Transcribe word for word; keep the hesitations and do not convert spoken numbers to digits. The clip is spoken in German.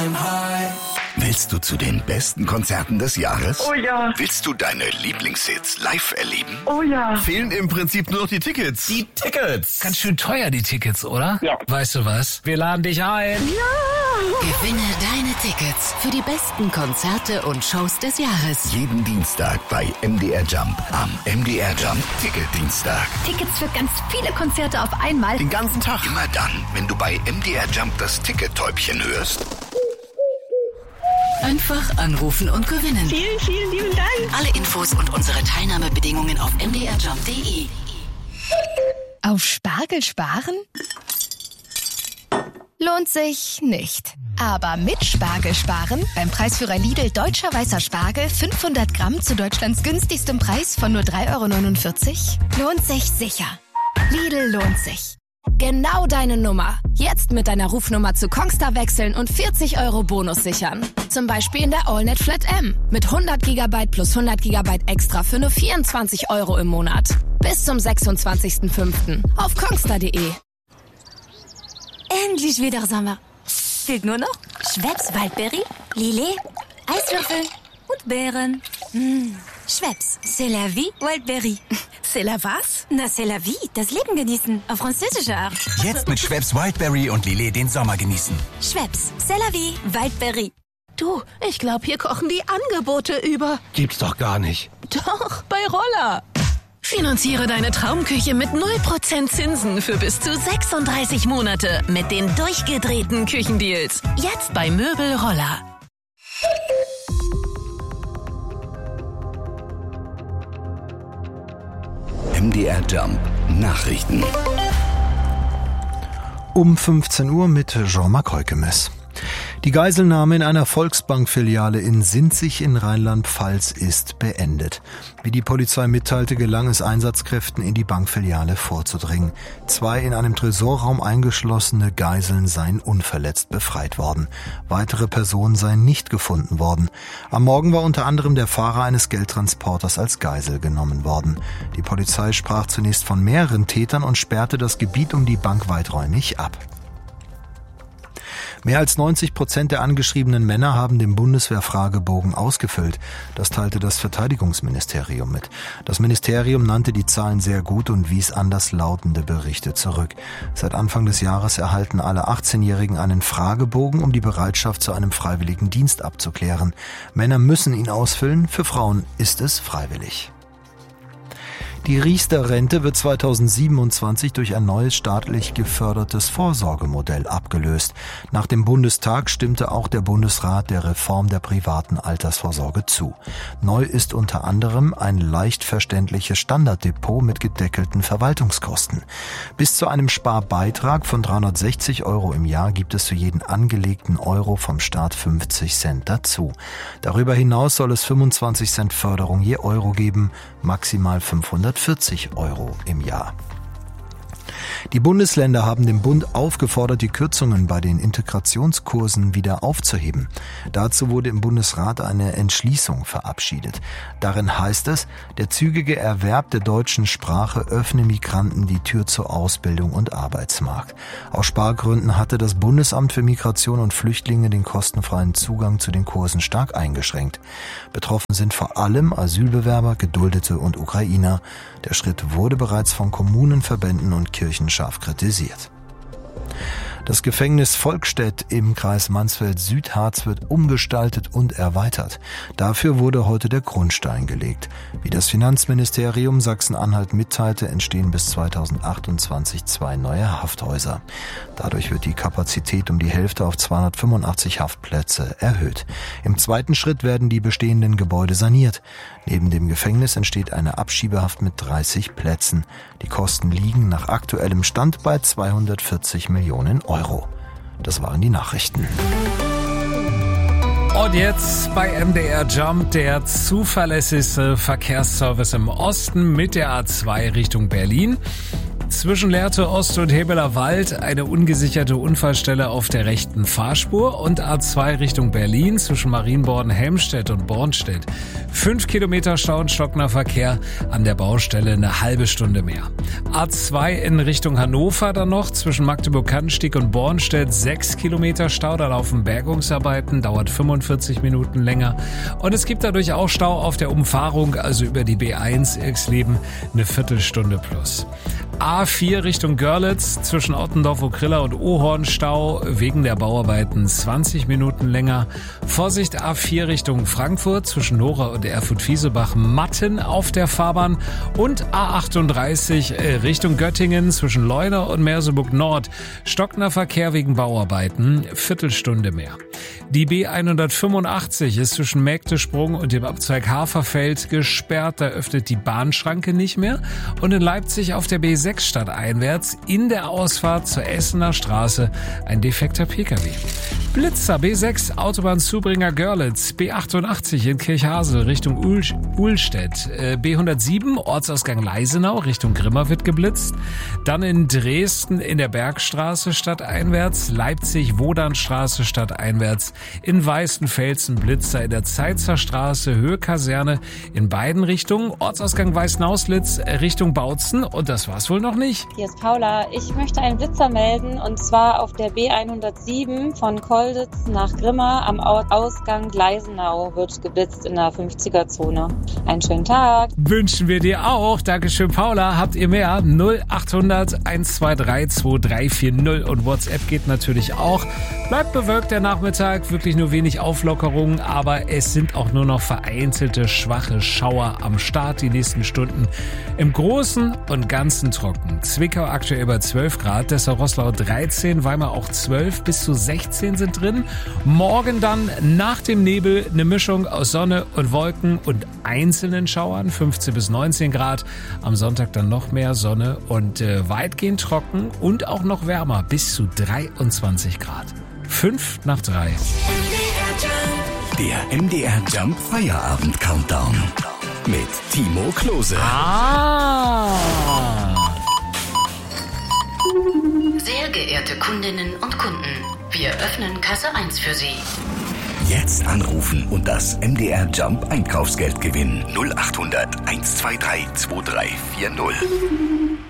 Willst du zu den besten Konzerten des Jahres? Oh ja. Willst du deine Lieblingshits live erleben? Oh ja. Fehlen im Prinzip nur noch die Tickets. Die Tickets. Ganz schön teuer, die Tickets, oder? Ja. Weißt du was? Wir laden dich ein. Gewinne deine Tickets für die besten Konzerte und Shows des Jahres. Jeden Dienstag bei M D R Jump. Am M D R Jump Ticket-Dienstag. Tickets für ganz viele Konzerte auf einmal. Den ganzen Tag. Immer dann, wenn du bei M D R Jump das Ticket-Täubchen hörst. Einfach anrufen und gewinnen. Vielen, vielen lieben Dank. Alle Infos und unsere Teilnahmebedingungen auf m d r jump punkt d e. Auf Spargel sparen? Lohnt sich nicht. Aber mit Spargel sparen, beim Preisführer Lidl Deutscher Weißer Spargel, fünfhundert Gramm zu Deutschlands günstigstem Preis von nur drei Euro neunundvierzig, lohnt sich sicher. Lidl lohnt sich. Genau deine Nummer. Jetzt mit deiner Rufnummer zu Kongstar wechseln und vierzig Euro Bonus sichern. Zum Beispiel in der AllNet Flat M. Mit hundert Gigabyte plus hundert Gigabyte extra für nur vierundzwanzig Euro im Monat. Bis zum sechsundzwanzigsten fünften auf kongstar punkt d e. Endlich wieder Sommer. Fehlt nur noch Schweppes Waldbeere, Lillet, Eiswürfel und Beeren. Mmh. Schweppes, c'est la vie, Wildberry. C'est la was? Na, c'est la vie, das Leben genießen, auf französische Art. Jetzt mit Schweppes Wildberry und Lillet den Sommer genießen. Schweppes, c'est la vie, Wildberry. Du, ich glaube, hier kochen die Angebote über. Gibt's doch gar nicht. Doch, bei Roller. Finanziere deine Traumküche mit null Prozent Zinsen für bis zu sechsunddreißig Monate mit den durchgedrehten Küchendeals. Jetzt bei Möbel Roller. M D R Jump Nachrichten. Um fünfzehn Uhr mit Jean-Marc Heukemes. Die Geiselnahme in einer Volksbank-Filiale in Sinzig in Rheinland-Pfalz ist beendet. Wie die Polizei mitteilte, gelang es Einsatzkräften, in die Bankfiliale vorzudringen. Zwei in einem Tresorraum eingeschlossene Geiseln seien unverletzt befreit worden. Weitere Personen seien nicht gefunden worden. Am Morgen war unter anderem der Fahrer eines Geldtransporters als Geisel genommen worden. Die Polizei sprach zunächst von mehreren Tätern und sperrte das Gebiet um die Bank weiträumig ab. Mehr als neunzig Prozent der angeschriebenen Männer haben den Bundeswehr-Fragebogen ausgefüllt. Das teilte das Verteidigungsministerium mit. Das Ministerium nannte die Zahlen sehr gut und wies anderslautende Berichte zurück. Seit Anfang des Jahres erhalten alle achtzehnjährigen einen Fragebogen, um die Bereitschaft zu einem freiwilligen Dienst abzuklären. Männer müssen ihn ausfüllen, für Frauen ist es freiwillig. Die Riester-Rente wird zweitausendsiebenundzwanzig durch ein neues staatlich gefördertes Vorsorgemodell abgelöst. Nach dem Bundestag stimmte auch der Bundesrat der Reform der privaten Altersvorsorge zu. Neu ist unter anderem ein leicht verständliches Standarddepot mit gedeckelten Verwaltungskosten. Bis zu einem Sparbeitrag von dreihundertsechzig Euro im Jahr gibt es für jeden angelegten Euro vom Staat fünfzig Cent dazu. Darüber hinaus soll es fünfundzwanzig Cent Förderung je Euro geben, maximal fünfhundertvierzig Euro im Jahr. Die Bundesländer haben den Bund aufgefordert, die Kürzungen bei den Integrationskursen wieder aufzuheben. Dazu wurde im Bundesrat eine Entschließung verabschiedet. Darin heißt es, der zügige Erwerb der deutschen Sprache öffne Migranten die Tür zur Ausbildung und Arbeitsmarkt. Aus Spargründen hatte das Bundesamt für Migration und Flüchtlinge den kostenfreien Zugang zu den Kursen stark eingeschränkt. Betroffen sind vor allem Asylbewerber, Geduldete und Ukrainer. Der Schritt wurde bereits von Kommunen, Verbänden und Kirchen scharf kritisiert. Das Gefängnis Volkstedt im Kreis Mansfeld-Südharz wird umgestaltet und erweitert. Dafür wurde heute der Grundstein gelegt. Wie das Finanzministerium Sachsen-Anhalt mitteilte, entstehen bis zweitausendachtundzwanzig zwei neue Hafthäuser. Dadurch wird die Kapazität um die Hälfte auf zweihundertfünfundachtzig Haftplätze erhöht. Im zweiten Schritt werden die bestehenden Gebäude saniert. Neben dem Gefängnis entsteht eine Abschiebehaft mit dreißig Plätzen. Die Kosten liegen nach aktuellem Stand bei zweihundertvierzig Millionen Euro. Das waren die Nachrichten. Und jetzt bei M D R Jump der zuverlässigste Verkehrsservice im Osten mit der A zwei Richtung Berlin. Zwischen Lehrte Ost und Hebeler Wald eine ungesicherte Unfallstelle auf der rechten Fahrspur und A zwei Richtung Berlin zwischen Marienborn, Helmstedt und Bornstedt. Fünf Kilometer Stau und stockender Verkehr, an der Baustelle eine halbe Stunde mehr. A zwei in Richtung Hannover dann noch zwischen Magdeburg-Kannstieg und Bornstedt sechs Kilometer Stau, da laufen Bergungsarbeiten, dauert fünfundvierzig Minuten länger. Und es gibt dadurch auch Stau auf der Umfahrung, also über die B eins Irxleben, eine Viertelstunde plus. A vier Richtung Görlitz zwischen Ottendorf-Okrilla und Ohorn Stau wegen der Bauarbeiten zwanzig Minuten länger. Vorsicht A vier Richtung Frankfurt zwischen Nora und Erfurt-Fiesebach Matten auf der Fahrbahn und A achtunddreißig Richtung Göttingen zwischen Leuna und Merseburg Nord. Stockender Verkehr wegen Bauarbeiten, Viertelstunde mehr. Die B hundertfünfundachtzig ist zwischen Mägdesprung und dem Abzweig Haferfeld gesperrt, da öffnet die Bahnschranke nicht mehr. Und in Leipzig auf der B sechs stadteinwärts in der Ausfahrt zur Essener Straße ein defekter Pkw. Blitzer B sechs Autobahnzubringer Görlitz, B achtundachtzig in Kirchhasel Richtung Uhl- Uhlstedt, äh, B hundertsieben Ortsausgang Leisenau Richtung Grimma wird geblitzt, dann in Dresden in der Bergstraße stadteinwärts, Leipzig Wodanstraße stadteinwärts, in Weißenfelsen Blitzer in der Zeitzer Straße Höhe Kaserne in beiden Richtungen, Ortsausgang Weißenauslitz Richtung Bautzen und das war's wohl noch nicht. Hier ist Paula. Ich möchte einen Blitzer melden und zwar auf der B hundertsieben von Kolditz nach Grimma am Ausgang Gleisenau wird geblitzt in der fünfziger-Zone. Einen schönen Tag. Wünschen wir dir auch. Dankeschön, Paula. Habt ihr mehr? null achthundert eins zwei drei zwei drei vier null und WhatsApp geht natürlich auch. Bleibt bewölkt der Nachmittag, wirklich nur wenig Auflockerungen, aber es sind auch nur noch vereinzelte schwache Schauer am Start die nächsten Stunden. Im Großen und Ganzen trocken. Zwickau aktuell über zwölf Grad, Dessau-Roßlau dreizehn, Weimar auch zwölf, bis zu sechzehn sind drin. Morgen dann nach dem Nebel eine Mischung aus Sonne und Wolken und einzelnen Schauern, fünfzehn bis neunzehn Grad. Am Sonntag dann noch mehr Sonne und äh, weitgehend trocken und auch noch wärmer, bis zu dreiundzwanzig Grad. Fünf nach drei. Der M D R Jump Feierabend Countdown mit Timo Klose. Ah! Sehr geehrte Kundinnen und Kunden, wir öffnen Kasse eins für Sie. Jetzt anrufen und das M D R Jump Einkaufsgeld gewinnen. null achthundert eins zwei drei zwei drei vier null.